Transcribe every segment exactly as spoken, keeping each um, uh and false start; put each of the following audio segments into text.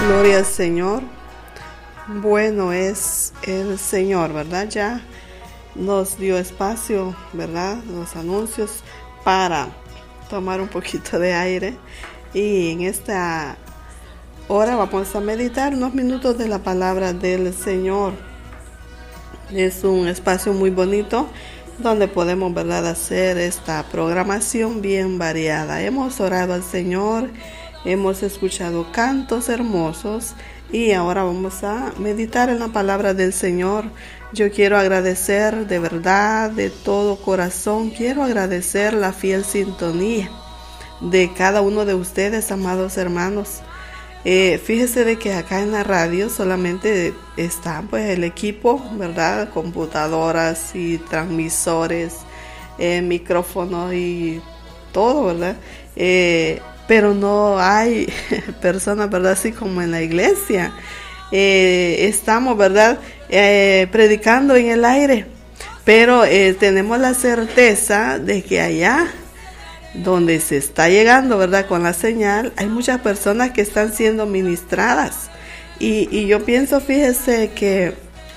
Gloria al Señor. Bueno es el Señor, ¿verdad? Ya nos dio espacio, ¿verdad? Los anuncios para tomar un poquito de aire. Y en esta hora vamos a meditar unos minutos de la palabra del Señor. Es un espacio muy bonito donde podemos, ¿verdad?, hacer esta programación bien variada. Hemos orado al Señor, hemos escuchado cantos hermosos y ahora vamos a meditar en la palabra del Señor. Yo quiero agradecer de verdad, de todo corazón, quiero agradecer la fiel sintonía de cada uno de ustedes, amados hermanos. Eh, fíjese de que acá en la radio solamente está pues el equipo, ¿verdad? Computadoras y transmisores, eh, micrófonos y todo, ¿verdad? Eh, pero no hay personas, ¿verdad? Así como en la iglesia. Eh, estamos, ¿verdad? Eh, predicando en el aire, pero eh, tenemos la certeza de que allá donde se está llegando, ¿verdad?, con la señal, hay muchas personas que están siendo ministradas. Y, y yo pienso, fíjese que,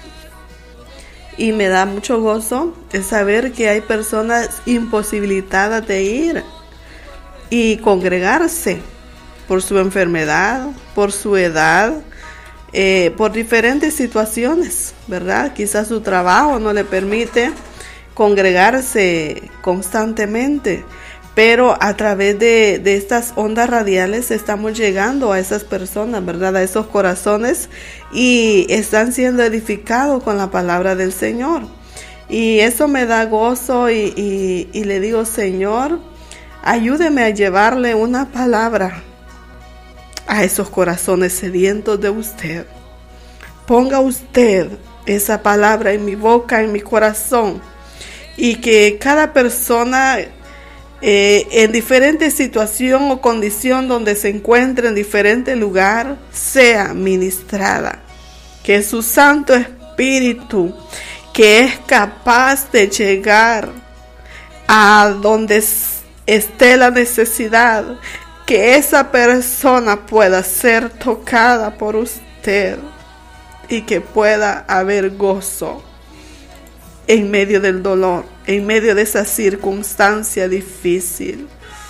y me da mucho gozo el saber que hay personas imposibilitadas de ir y congregarse por su enfermedad, por su edad, eh, por diferentes situaciones, ¿verdad? Quizás su trabajo no le permite congregarse constantemente. Pero a través de, de estas ondas radiales estamos llegando a esas personas, ¿verdad? A esos corazones, y están siendo edificados con la palabra del Señor. Y eso me da gozo y, y, y le digo, Señor, ayúdeme a llevarle una palabra a esos corazones sedientos de usted. Ponga usted esa palabra en mi boca, en mi corazón, y que cada persona Eh, en diferente situación o condición donde se encuentre, en diferente lugar, sea ministrada. Que su Santo Espíritu, que es capaz de llegar a donde esté la necesidad, que esa persona pueda ser tocada por usted y que pueda haber gozo en medio del dolor, en medio de esa circunstancia difícil.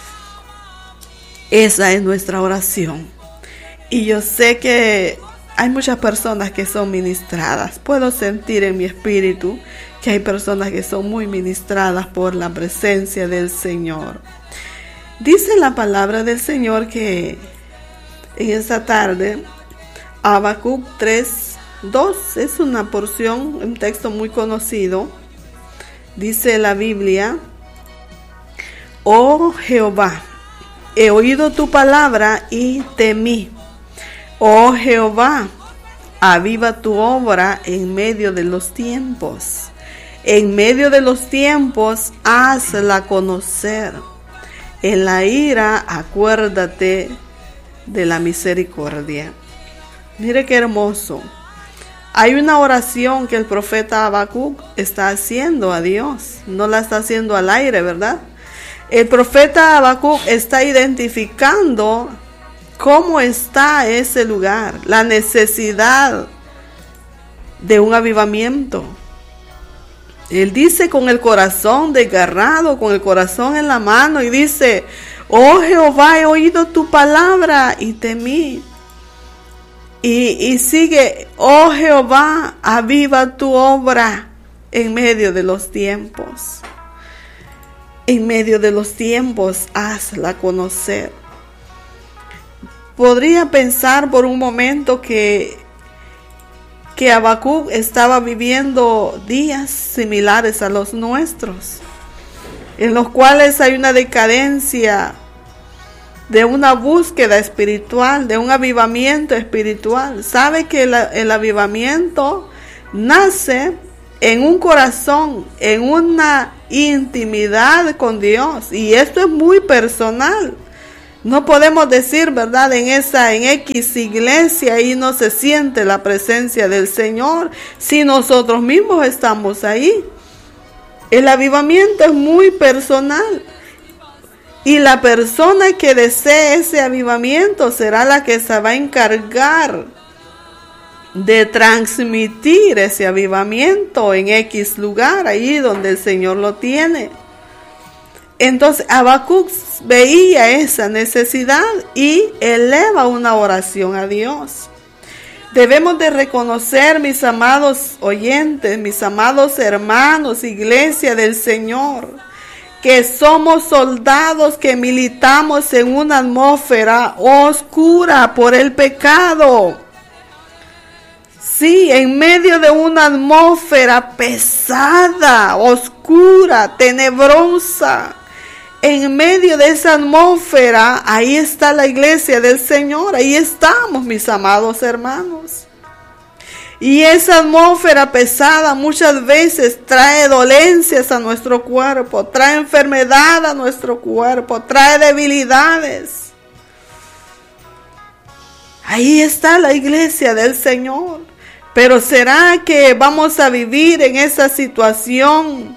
Esa es nuestra oración. Y yo sé que hay muchas personas que son ministradas. Puedo sentir en mi espíritu que hay personas que son muy ministradas por la presencia del Señor. Dice la palabra del Señor que en esta tarde, Habacuc tres dos, es una porción, un texto muy conocido. Dice la Biblia: Oh Jehová, he oído tu palabra y temí. Oh Jehová, aviva tu obra en medio de los tiempos. En medio de los tiempos, hazla conocer. En la ira, acuérdate de la misericordia. Mire qué hermoso. Hay una oración que el profeta Habacuc está haciendo a Dios. No la está haciendo al aire, ¿verdad? El profeta Habacuc está identificando cómo está ese lugar, la necesidad de un avivamiento. Él dice con el corazón desgarrado, con el corazón en la mano, y dice: Oh Jehová, he oído tu palabra y temí. Y, y sigue: Oh Jehová, aviva tu obra en medio de los tiempos. En medio de los tiempos, hazla conocer. Podría pensar por un momento que, que Habacuc estaba viviendo días similares a los nuestros, en los cuales hay una decadencia de una búsqueda espiritual, de un avivamiento espiritual. Sabe que el, el avivamiento nace en un corazón, en una intimidad con Dios, y esto es muy personal. No podemos decir, ¿verdad?, en esa, en X iglesia, ahí no se siente la presencia del Señor, si nosotros mismos estamos ahí. El avivamiento es muy personal. Y la persona que desee ese avivamiento será la que se va a encargar de transmitir ese avivamiento en X lugar, ahí donde el Señor lo tiene. Entonces Habacuc veía esa necesidad y eleva una oración a Dios. Debemos de reconocer, mis amados oyentes, mis amados hermanos, iglesia del Señor, que somos soldados que militamos en una atmósfera oscura por el pecado. Sí, en medio de una atmósfera pesada, oscura, tenebrosa. En medio de esa atmósfera, ahí está la iglesia del Señor. Ahí estamos, mis amados hermanos. Y esa atmósfera pesada muchas veces trae dolencias a nuestro cuerpo, trae enfermedad a nuestro cuerpo, trae debilidades. Ahí está la iglesia del Señor. Pero ¿será que vamos a vivir en esa situación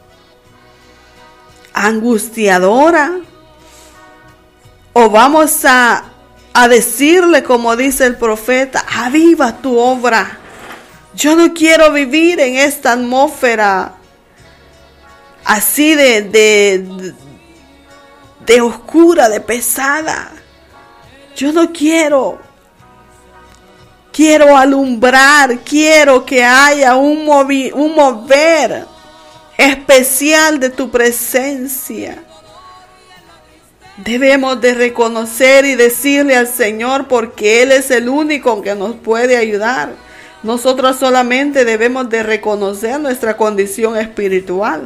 angustiadora? ¿O vamos a, a decirle, como dice el profeta, aviva tu obra? Yo no quiero vivir en esta atmósfera así de, de, de oscura, de pesada. Yo no quiero. Quiero alumbrar, quiero que haya un, movi, un mover especial de tu presencia. Debemos de reconocer y decirle al Señor, porque Él es el único que nos puede ayudar. Nosotros solamente debemos de reconocer nuestra condición espiritual.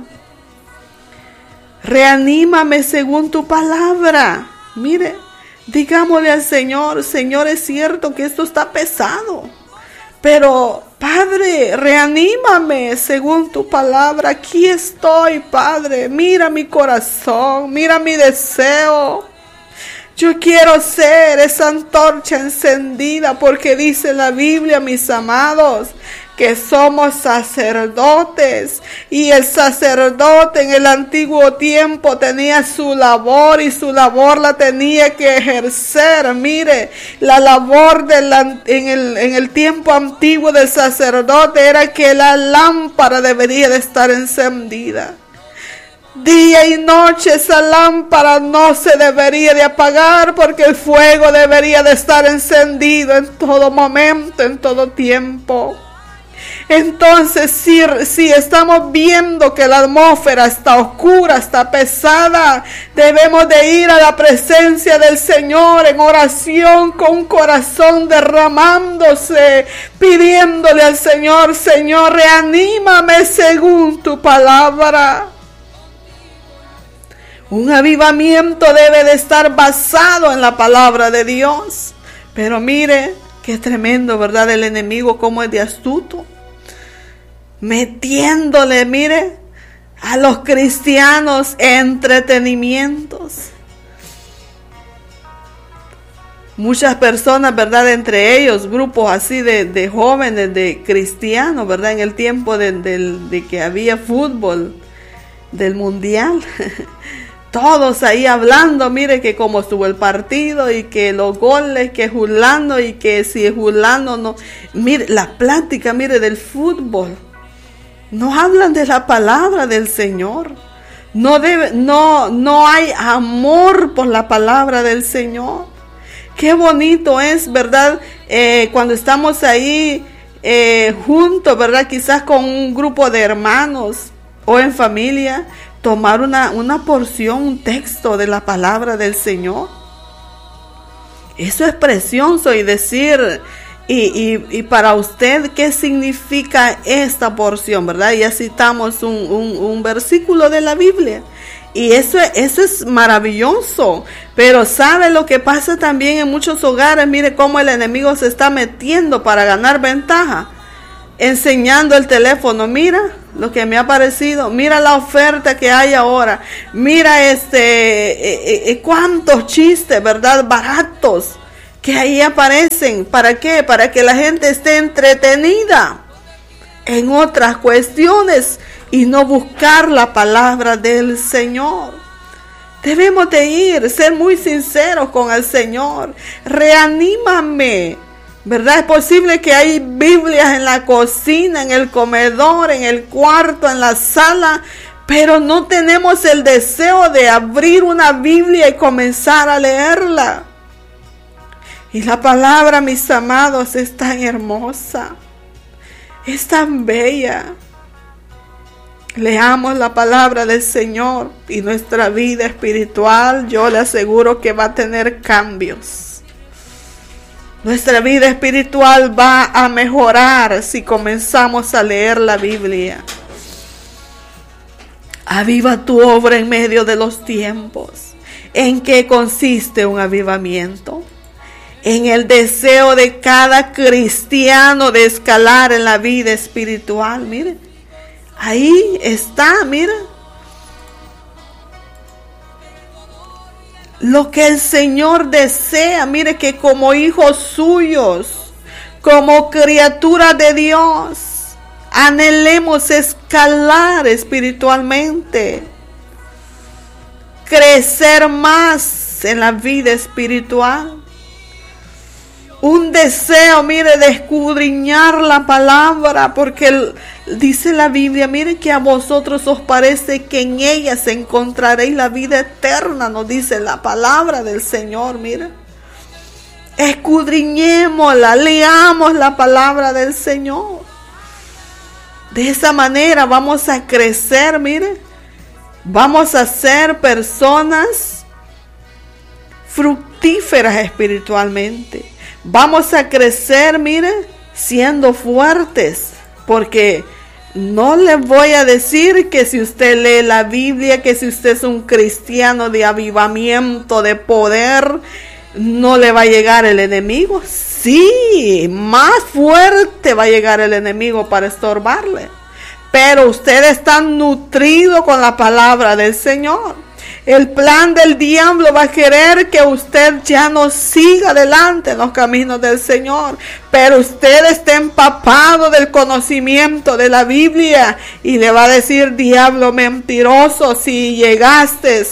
Reanímame según tu palabra. Mire. Digámosle al Señor, Señor, es cierto que esto está pesado, pero Padre, reanímame según tu palabra. Aquí estoy, Padre. Mira mi corazón, mira mi deseo. Yo quiero ser esa antorcha encendida, porque dice la Biblia, mis amados, que somos sacerdotes, y el sacerdote en el antiguo tiempo tenía su labor, y su labor la tenía que ejercer. Mire, la labor de la, en, el, en el tiempo antiguo del sacerdote era que la lámpara debería de estar encendida. Día y noche esa lámpara no se debería de apagar, porque el fuego debería de estar encendido en todo momento, en todo tiempo. Entonces, si, si estamos viendo que la atmósfera está oscura, está pesada, debemos de ir a la presencia del Señor en oración, con un corazón derramándose, pidiéndole al Señor, Señor, reanímame según tu palabra. Un avivamiento debe de estar basado en la palabra de Dios. Pero mire, qué tremendo, ¿verdad? El enemigo cómo es de astuto. Metiéndole, mire, a los cristianos entretenimientos. Muchas personas, ¿verdad? Entre ellos, grupos así de, de jóvenes, de cristianos, ¿verdad? En el tiempo de, de, de que había fútbol, del mundial. Todos ahí hablando, mire que cómo estuvo el partido y que los goles, que Julano y que si Julano no. Mire, la plática, mire, del fútbol. No hablan de la palabra del Señor. No, debe, no, no hay amor por la palabra del Señor. Qué bonito es, ¿verdad? Eh, cuando estamos ahí eh, juntos, ¿verdad? Quizás con un grupo de hermanos o en familia, tomar una, una porción, un texto de la palabra del Señor. Eso es precioso, y decir, y, y, y para usted, ¿qué significa esta porción, verdad? Ya citamos un, un, un versículo de la Biblia, y eso, eso es maravilloso. Pero ¿sabe lo que pasa también en muchos hogares? Mire cómo el enemigo se está metiendo para ganar ventaja, enseñando el teléfono. Mira lo que me ha parecido, mira la oferta que hay ahora, mira este eh, eh, cuántos chistes, ¿verdad? Baratos que ahí aparecen. ¿Para qué? Para que la gente esté entretenida en otras cuestiones y no buscar la palabra del Señor. Debemos de ir, ser muy sinceros con el Señor. Reanímame, ¿verdad? Es posible que hay Biblias en la cocina, en el comedor, en el cuarto, en la sala, pero no tenemos el deseo de abrir una Biblia y comenzar a leerla. Y la palabra, mis amados, es tan hermosa, es tan bella. Leamos la palabra del Señor y nuestra vida espiritual, yo le aseguro que va a tener cambios. Nuestra vida espiritual va a mejorar si comenzamos a leer la Biblia. Aviva tu obra en medio de los tiempos. ¿En qué consiste un avivamiento? En el deseo de cada cristiano de escalar en la vida espiritual. Miren. Ahí está, mira. Lo que el Señor desea, mire, que como hijos suyos, como criaturas de Dios, anhelemos escalar espiritualmente, crecer más en la vida espiritual. Un deseo, mire, de escudriñar la palabra, porque el, dice la Biblia, mire, que a vosotros os parece que en ella se encontraréis la vida eterna, nos dice la palabra del Señor, mire. Escudriñémosla, leamos la palabra del Señor. De esa manera vamos a crecer, mire. Vamos a ser personas fructíferas espiritualmente. Vamos a crecer, mire, siendo fuertes, porque no les voy a decir que si usted lee la Biblia, que si usted es un cristiano de avivamiento, de poder, no le va a llegar el enemigo. Sí, más fuerte va a llegar el enemigo para estorbarle, pero usted está nutrido con la palabra del Señor. El plan del diablo va a querer que usted ya no siga adelante en los caminos del Señor, pero usted esté empapado del conocimiento de la Biblia y le va a decir: diablo mentiroso, si llegaste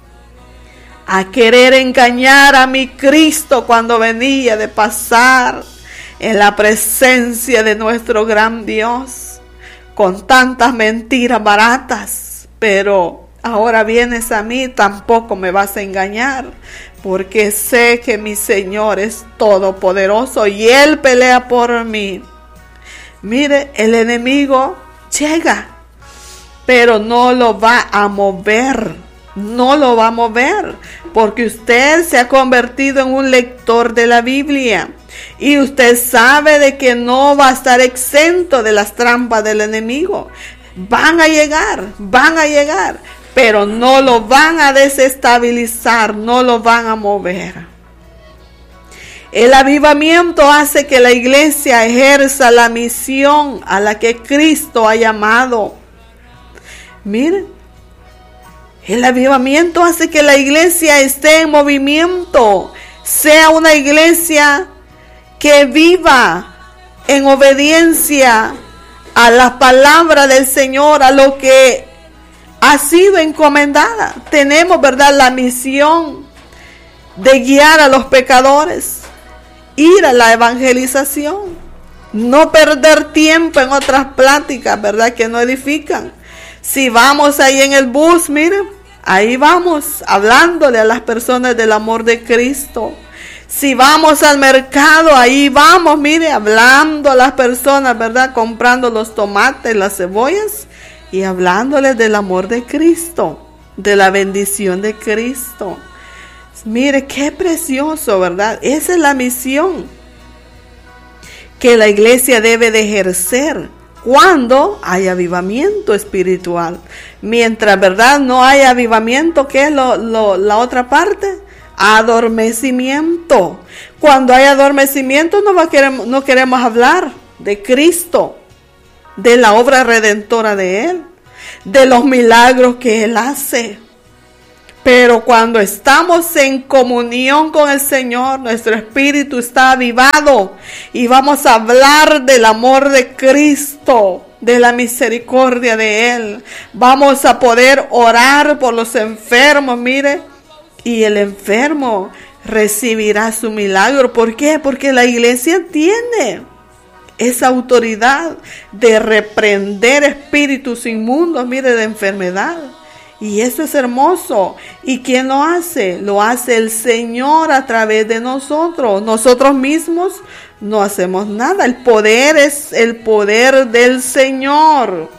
a querer engañar a mi Cristo cuando venía de pasar en la presencia de nuestro gran Dios con tantas mentiras baratas, pero ahora vienes a mí, tampoco me vas a engañar, porque sé que mi Señor es todopoderoso y Él pelea por mí. Mire, el enemigo llega, pero no lo va a mover, no lo va a mover, porque usted se ha convertido en un lector de la Biblia. Y usted sabe de que no va a estar exento de las trampas del enemigo. Van a llegar, van a llegar, pero no lo van a desestabilizar, no lo van a mover. El avivamiento hace que la iglesia ejerza la misión a la que Cristo ha llamado. Miren, el avivamiento hace que la iglesia esté en movimiento, sea una iglesia que viva en obediencia a la palabra del Señor, a lo que ha sido encomendada. Tenemos, ¿verdad?, la misión de guiar a los pecadores, ir a la evangelización, no perder tiempo en otras pláticas, ¿verdad?, que no edifican. Si vamos ahí en el bus, miren, ahí vamos hablándole a las personas del amor de Cristo. Si vamos al mercado, ahí vamos, mire, hablando a las personas, ¿verdad?, comprando los tomates, las cebollas, y hablándoles del amor de Cristo, de la bendición de Cristo. Mire, qué precioso, ¿verdad? Esa es la misión que la iglesia debe de ejercer cuando hay avivamiento espiritual. Mientras, ¿verdad?, no hay avivamiento, ¿qué es lo, lo, la otra parte? Adormecimiento. Cuando hay adormecimiento no, va a querer, no queremos hablar de Cristo, de la obra redentora de Él, de los milagros que Él hace. Pero cuando estamos en comunión con el Señor, nuestro espíritu está avivado y vamos a hablar del amor de Cristo. de la misericordia de Él. Vamos a poder orar por los enfermos, mire, y el enfermo recibirá su milagro. ¿Por qué? Porque la iglesia tiene esa autoridad de reprender espíritus inmundos, mire, de enfermedad. Y eso es hermoso. ¿Y quién lo hace? Lo hace el Señor a través de nosotros. Nosotros mismos no hacemos nada. El poder es el poder del Señor.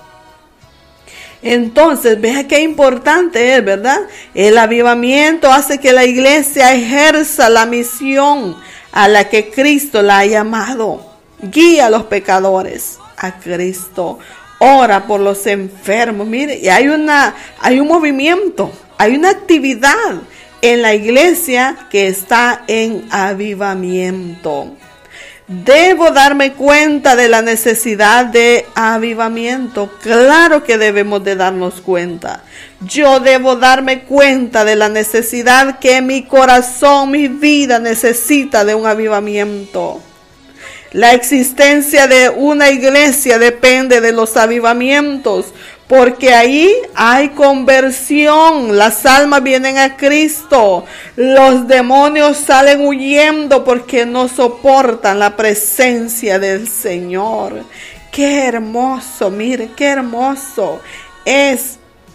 Entonces, vea qué importante es, ¿verdad? El avivamiento hace que la iglesia ejerza la misión a la que Cristo la ha llamado. Guía a los pecadores a Cristo. Ora por los enfermos. Mire, y hay una, hay un movimiento, hay una actividad en la iglesia que está en avivamiento. Debo darme cuenta de la necesidad de avivamiento. Claro que debemos de darnos cuenta. Yo debo darme cuenta de la necesidad que mi corazón, mi vida necesita de un avivamiento. La existencia de una iglesia depende de los avivamientos, porque ahí hay conversión, las almas vienen a Cristo, los demonios salen huyendo porque no soportan la presencia del Señor. Qué hermoso, mire, qué hermoso es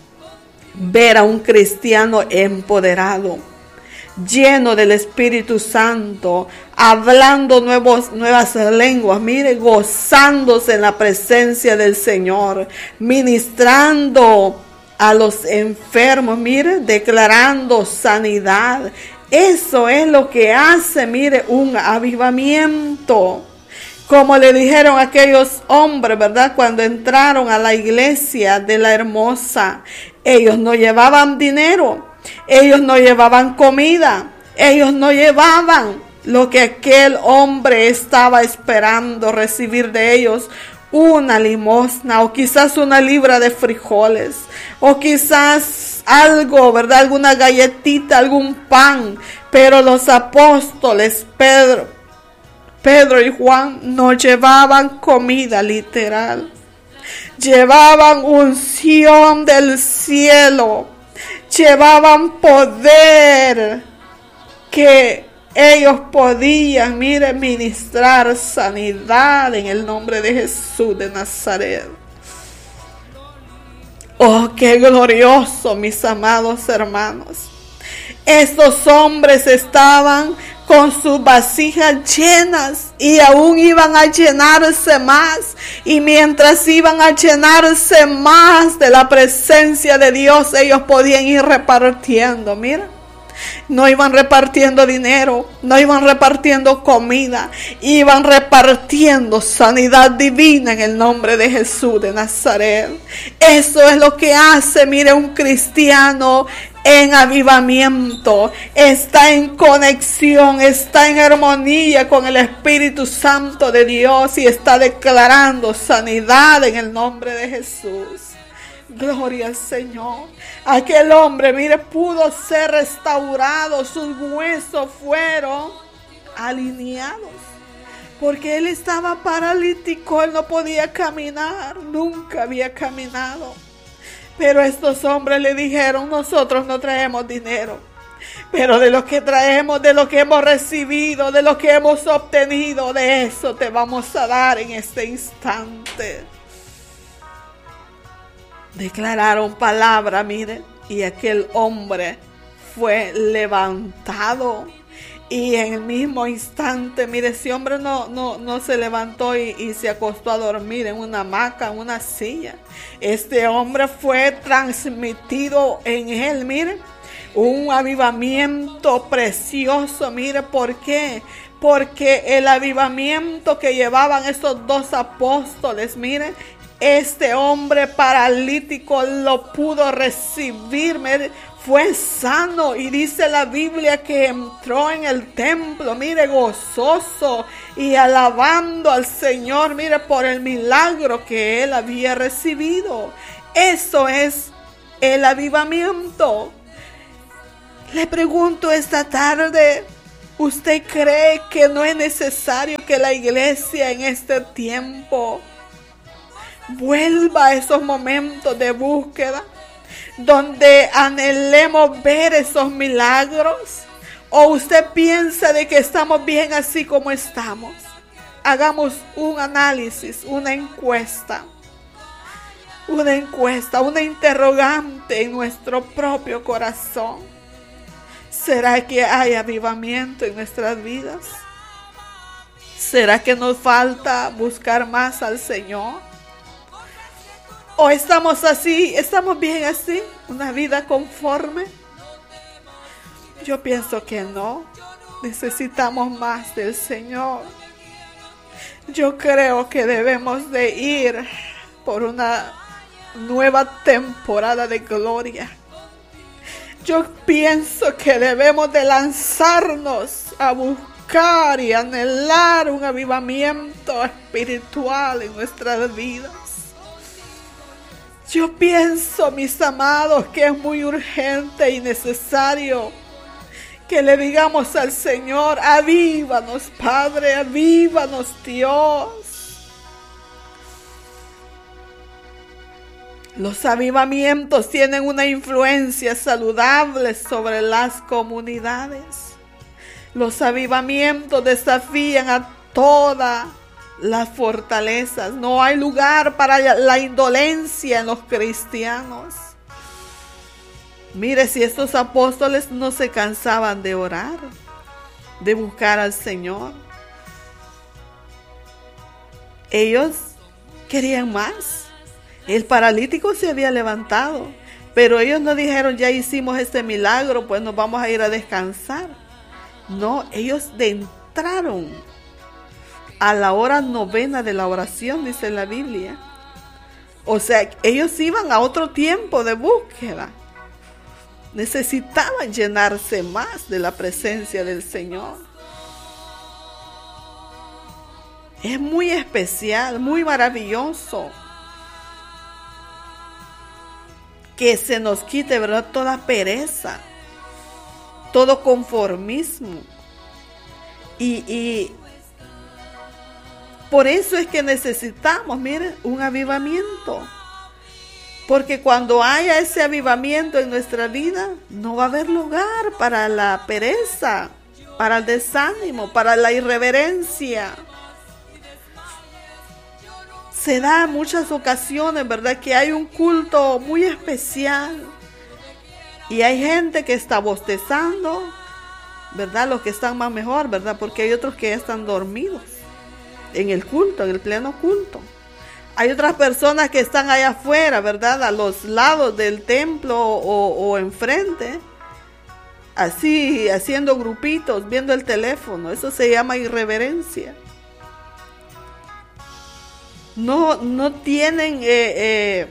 ver a un cristiano empoderado, lleno del Espíritu Santo, hablando nuevos, nuevas lenguas, mire, gozándose en la presencia del Señor, ministrando a los enfermos, mire, declarando sanidad. Eso es lo que hace, mire, un avivamiento. Como le dijeron aquellos hombres, ¿verdad? Cuando entraron a la iglesia de la Hermosa, ellos no llevaban dinero. Ellos no llevaban comida, ellos no llevaban lo que aquel hombre estaba esperando recibir de ellos, una limosna o quizás una libra de frijoles o quizás algo, ¿verdad? Alguna galletita, algún pan, pero los apóstoles Pedro, Pedro y Juan no llevaban comida literal, llevaban unción del cielo. Llevaban poder que ellos podían, mire, ministrar sanidad en el nombre de Jesús de Nazaret. Oh, qué glorioso, mis amados hermanos. Estos hombres estaban con sus vasijas llenas y aún iban a llenarse más. Y mientras iban a llenarse más de la presencia de Dios, ellos podían ir repartiendo. Mira, no iban repartiendo dinero, no iban repartiendo comida, iban repartiendo sanidad divina en el nombre de Jesús de Nazaret. Eso es lo que hace, mire, un cristiano en avivamiento. Está en conexión, está en armonía con el Espíritu Santo de Dios y está declarando sanidad en el nombre de Jesús. Gloria al Señor. Aquel hombre, mire, pudo ser restaurado, sus huesos fueron alineados, porque él estaba paralítico, él no podía caminar, nunca había caminado. Pero estos hombres le dijeron: nosotros no traemos dinero, pero de lo que traemos, de lo que hemos recibido, de lo que hemos obtenido, de eso te vamos a dar en este instante. Declararon palabra, mire, y aquel hombre fue levantado. Y en el mismo instante, mire, ese hombre no, no, no se levantó y, y se acostó a dormir en una hamaca, en una silla. Este hombre fue transmitido en él, mire, un avivamiento precioso. Mire, ¿por qué? Porque el avivamiento que llevaban estos dos apóstoles, mire, este hombre paralítico lo pudo recibir, mire, fue sano, y dice la Biblia que entró en el templo, mire, gozoso y alabando al Señor, mire, por el milagro que él había recibido. Eso es el avivamiento. Le pregunto esta tarde, ¿usted cree que no es necesario que la iglesia en este tiempo vuelva a esos momentos de búsqueda, donde anhelemos ver esos milagros. ¿O usted piensa de que estamos bien así como estamos? Hagamos un análisis, una encuesta, una encuesta, una interrogante en nuestro propio corazón. ¿Será que hay avivamiento en nuestras vidas? ¿Será que nos falta buscar más al Señor? ¿O estamos así, estamos bien así, una vida conforme? Yo pienso que no, necesitamos más del Señor. Yo creo que debemos de ir por una nueva temporada de gloria. Yo pienso que debemos de lanzarnos a buscar y anhelar un avivamiento espiritual en nuestras vidas. Yo pienso, mis amados, que es muy urgente y necesario que le digamos al Señor: avívanos, Padre, avívanos, Dios. Los avivamientos tienen una influencia saludable sobre las comunidades. Los avivamientos desafían a todas las fortalezas. No hay lugar para la indolencia en los cristianos. Mire, si estos apóstoles no se cansaban de orar, de buscar al Señor, ellos querían más. El paralítico se había levantado, pero ellos no dijeron: ya hicimos este milagro, pues nos vamos a ir a descansar. No, ellos entraron a la hora novena de la oración, dice la Biblia. O sea, ellos iban a otro tiempo de búsqueda. Necesitaban llenarse más de la presencia del Señor. Es muy especial, muy maravilloso que se nos quite, ¿verdad?, toda pereza, todo conformismo. Y, y por eso es que necesitamos, miren, un avivamiento. Porque cuando haya ese avivamiento en nuestra vida, no va a haber lugar para la pereza, para el desánimo, para la irreverencia. Se da en muchas ocasiones, ¿verdad?, que hay un culto muy especial y hay gente que está bostezando, ¿verdad? Los que están más mejor, ¿verdad? Porque hay otros que ya están dormidos en el culto, en el pleno culto. Hay otras personas que están allá afuera, ¿verdad?, a los lados del templo o, o enfrente, así, haciendo grupitos, viendo el teléfono. Eso se llama irreverencia. No, no tienen eh, eh,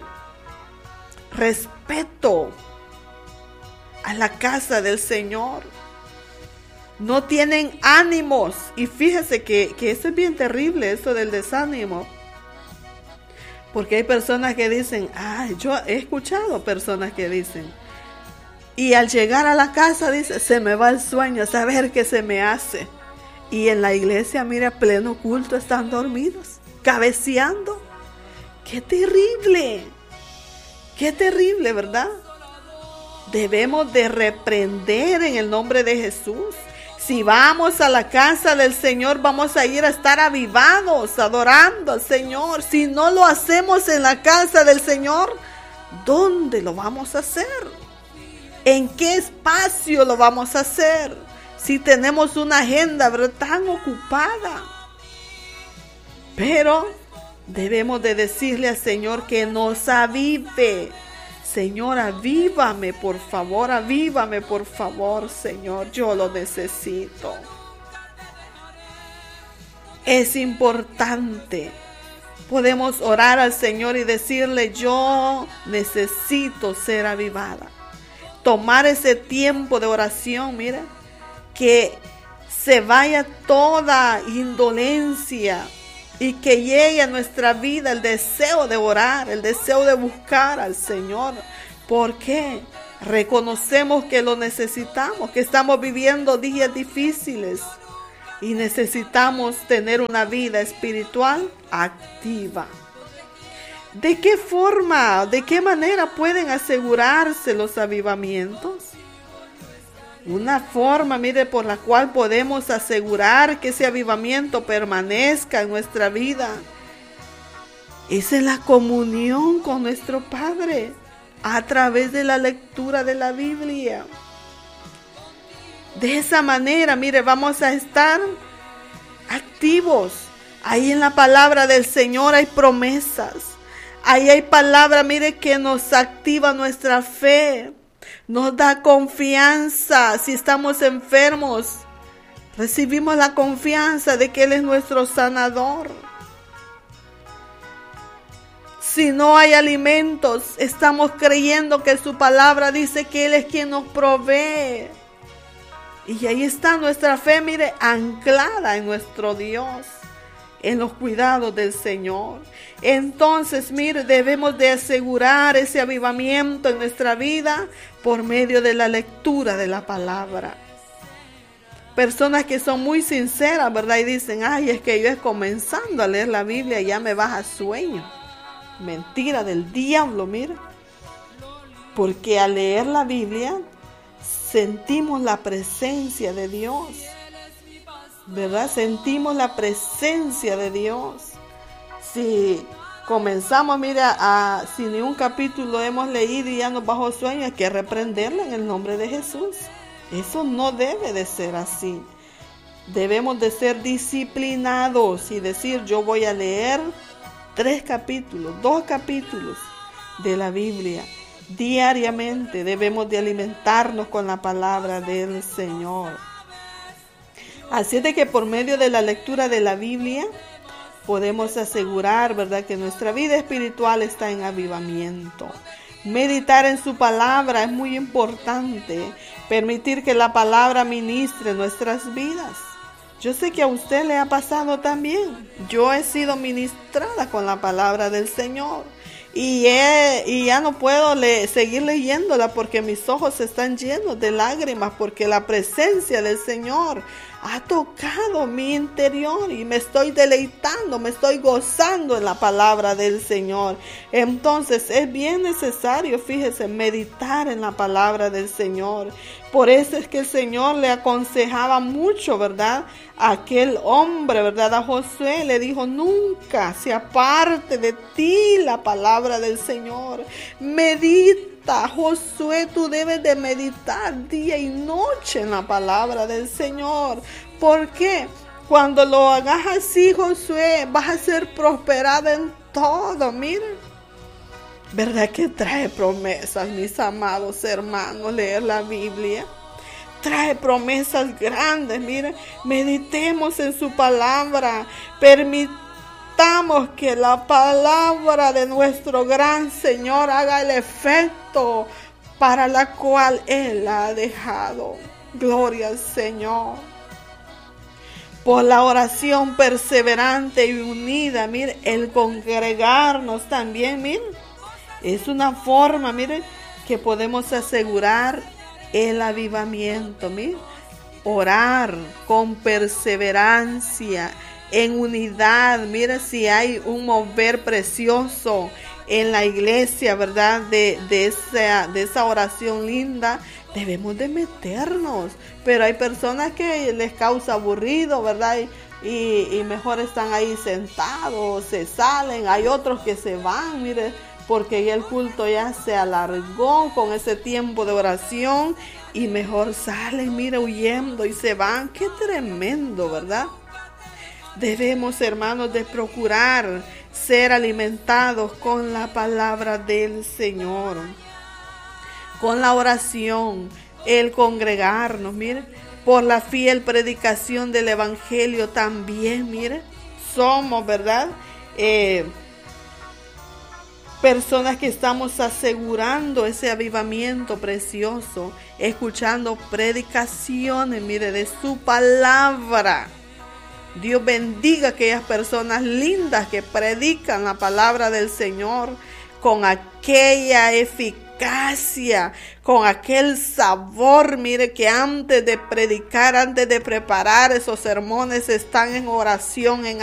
respeto a la casa del Señor. No tienen ánimos. Y fíjese que, que eso es bien terrible, eso del desánimo. Porque hay personas que dicen: ah, yo he escuchado personas que dicen, y al llegar a la casa dice: se me va el sueño, saber qué se me hace. Y en la iglesia, mira, pleno culto, están dormidos, cabeceando. ¡Qué terrible! ¡Qué terrible!, ¿verdad? Debemos de reprender en el nombre de Jesús. Si vamos a la casa del Señor, vamos a ir a estar avivados, adorando al Señor. Si no lo hacemos en la casa del Señor, ¿dónde lo vamos a hacer? ¿En qué espacio lo vamos a hacer? Si tenemos una agenda, ¿verdad?, tan ocupada. Pero debemos de decirle al Señor que nos avive. Señor, avívame, por favor, avívame, por favor, Señor, yo lo necesito. Es importante. Podemos orar al Señor y decirle: yo necesito ser avivada. Tomar ese tiempo de oración, mira, que se vaya toda indolencia y que llegue a nuestra vida el deseo de orar, el deseo de buscar al Señor. ¿Por qué? Reconocemos que lo necesitamos, que estamos viviendo días difíciles y necesitamos tener una vida espiritual activa. ¿De qué forma, de qué manera pueden asegurarse los avivamientos? Una forma, mire, por la cual podemos asegurar que ese avivamiento permanezca en nuestra vida es en la comunión con nuestro Padre a través de la lectura de la Biblia. De esa manera, mire, vamos a estar activos. Ahí en la palabra del Señor hay promesas. Ahí hay palabra, mire, que nos activa nuestra fe. Nos da confianza. Si estamos enfermos, recibimos la confianza de que Él es nuestro sanador. Si no hay alimentos, estamos creyendo que su palabra dice que Él es quien nos provee. Y ahí está nuestra fe, mire, anclada en nuestro Dios, en los cuidados del Señor. Entonces, mire, debemos de asegurar ese avivamiento en nuestra vida por medio de la lectura de la palabra. Personas que son muy sinceras, ¿verdad? Y dicen, ay, es que yo es comenzando a leer la Biblia y ya me baja sueño. Mentira del diablo, mira. Porque al leer la Biblia sentimos la presencia de Dios, ¿verdad? Sentimos la presencia de Dios. Si comenzamos, mira, a, si ni un capítulo hemos leído y ya nos bajó sueño, hay que reprenderlo en el nombre de Jesús. Eso no debe de ser así. Debemos de ser disciplinados y decir, yo voy a leer tres capítulos, dos capítulos de la Biblia. Diariamente debemos de alimentarnos con la palabra del Señor. Así es de que por medio de la lectura de la Biblia podemos asegurar, ¿verdad?, que nuestra vida espiritual está en avivamiento. Meditar en su palabra es muy importante. Permitir que la palabra ministre nuestras vidas. Yo sé que a usted le ha pasado también. Yo he sido ministrada con la palabra del Señor. Y, he, y ya no puedo le, seguir leyéndola porque mis ojos están llenos de lágrimas, porque la presencia del Señor ha tocado mi interior y me estoy deleitando, me estoy gozando en la palabra del Señor. Entonces es bien necesario, fíjese, meditar en la palabra del Señor. Por eso es que el Señor le aconsejaba mucho, ¿verdad? A aquel hombre, ¿verdad? A Josué le dijo, nunca se aparte de ti la palabra del Señor. Medita, Josué, tú debes de meditar día y noche en la palabra del Señor. ¿Por qué? Cuando lo hagas así, Josué, vas a ser prosperado en todo, miren. ¿Verdad que trae promesas, mis amados hermanos, leer la Biblia? Trae promesas grandes, miren. Meditemos en su palabra. Permitamos que la palabra de nuestro gran Señor haga el efecto para la cual Él la ha dejado. Gloria al Señor. Por la oración perseverante y unida, miren, el congregarnos también, miren. Es una forma, miren, que podemos asegurar el avivamiento, miren. Orar con perseverancia, en unidad. Mira si hay un mover precioso en la iglesia, ¿verdad? De, de, esa, de esa oración linda. Debemos de meternos. Pero hay personas que les causa aburrido, ¿verdad? Y, y, y mejor están ahí sentados, se salen. Hay otros que se van, mire, porque ya el culto ya se alargó con ese tiempo de oración y mejor salen, mira, huyendo y se van. Qué tremendo, ¿verdad? Debemos, hermanos, de procurar ser alimentados con la palabra del Señor, con la oración, el congregarnos, mire, por la fiel predicación del Evangelio también, mire, somos, ¿verdad? Eh, Personas que estamos asegurando ese avivamiento precioso, escuchando predicaciones, mire, de su palabra. Dios bendiga a aquellas personas lindas que predican la palabra del Señor con aquella eficacia, con aquel sabor, mire, que antes de predicar, antes de preparar esos sermones, están en oración, en